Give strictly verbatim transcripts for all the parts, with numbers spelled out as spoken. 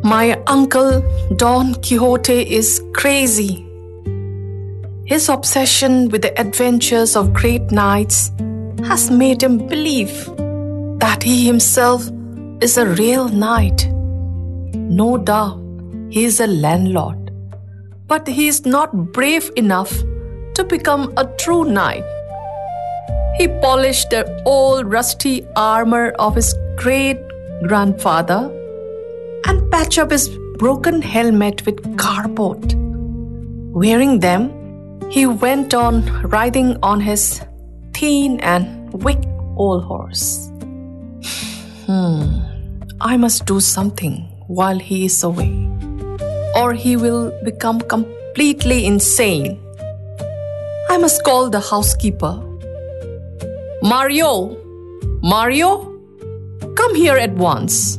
My uncle Don Quixote is crazy. His obsession with the adventures of great knights has made him believe that he himself is a real knight. No doubt he is a landlord, but he is not brave enough to become a true knight. He polished the old rusty armor of his great-grandfather and patched up his broken helmet with cardboard. Wearing them, he went on riding on his thin and weak old horse. Hmm, I must do something while he is away, or he will become completely insane. I must call the housekeeper. Mario! Mario! Come here at once.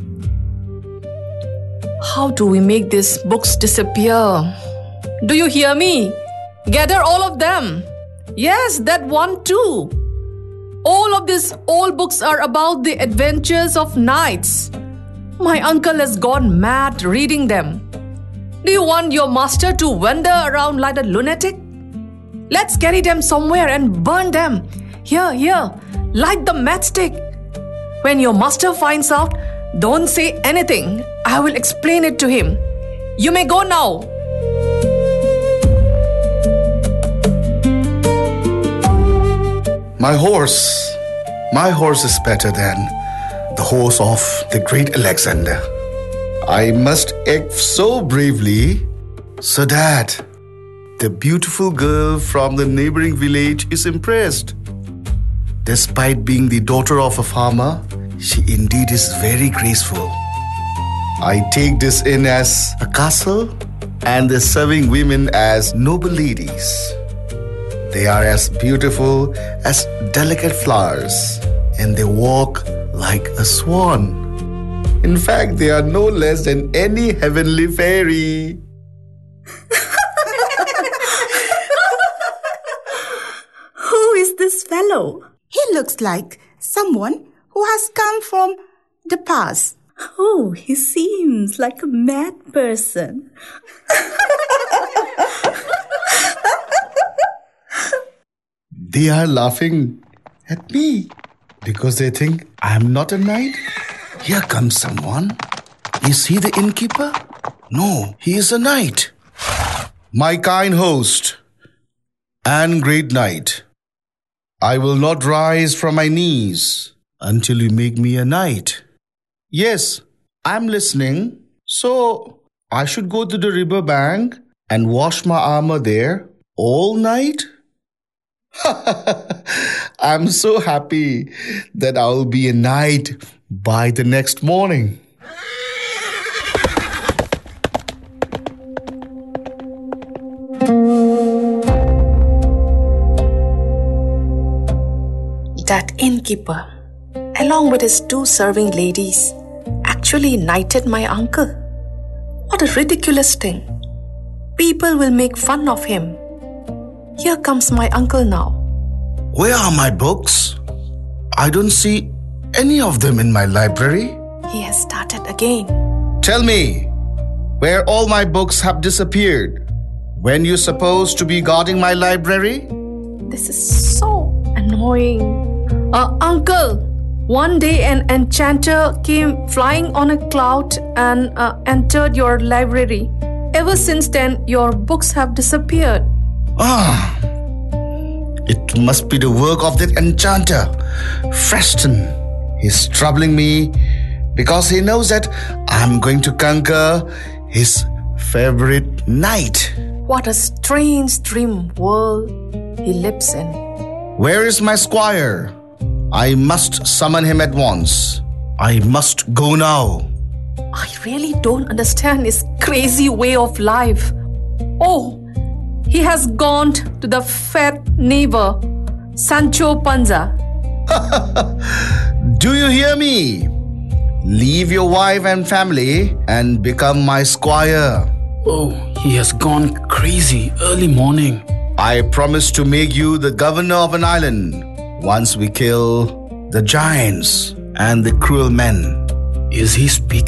How do we make these books disappear? Do you hear me? Gather all of them. Yes, that one too. All of these old books are about the adventures of knights. My uncle has gone mad reading them. Do you want your master to wander around like a lunatic? Let's carry them somewhere and burn them. Here, here, light the matchstick. When your master finds out, don't say anything. I will explain it to him. You may go now. My horse, my horse is better than the horse of the great Alexander. I must act so bravely so that the beautiful girl from the neighboring village is impressed. Despite being the daughter of a farmer, she indeed is very graceful. I take this inn as a castle and the serving women as noble ladies. They are as beautiful as delicate flowers, and they walk like a swan. In fact, they are no less than any heavenly fairy. Who is this fellow? He looks like someone who has come from the past. Oh, he seems like a mad person. They are laughing at me because they think I am not a knight. Here comes someone. Is he the innkeeper? No, he is a knight. My kind host and great knight, I will not rise from my knees until you make me a knight. Yes, I'm listening. So I should go to the river bank and wash my armor there all night? I'm so happy that I'll be a knight by the next morning. That innkeeper, along with his two serving ladies, actually knighted my uncle. What a ridiculous thing. People will make fun of him. Here comes my uncle now. Where are my books? I don't see any of them in my library. He has started again. Tell me, where all my books have disappeared? When you're supposed to be guarding my library? This is so annoying. Uh, uncle, one day an enchanter came flying on a cloud and uh, entered your library. Ever since then, your books have disappeared. Ah, it must be the work of that enchanter, Freston. He's troubling me because he knows that I'm going to conquer his favorite knight. What a strange dream world he lives in. Where is my squire? I must summon him at once. I must go now. I really don't understand his crazy way of life. Oh, he has gone to the fat neighbor, Sancho Panza. Do you hear me? Leave your wife and family and become my squire. Oh, he has gone crazy early morning. I promise to make you the governor of an island once we kill the giants and the cruel men. Is he speaking